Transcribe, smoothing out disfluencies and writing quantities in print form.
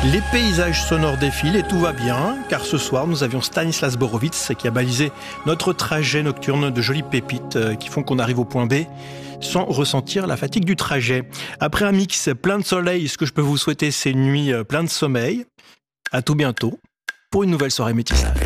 Les paysages sonores défilent et tout va bien, car ce soir nous avions Stanislas Borowicz qui a balisé notre trajet nocturne de jolies pépites qui font qu'on arrive au point B sans ressentir la fatigue du trajet. Après un mix plein de soleil, ce que je peux vous souhaiter, c'est une nuit pleine de sommeil. À tout bientôt pour une nouvelle soirée métissage.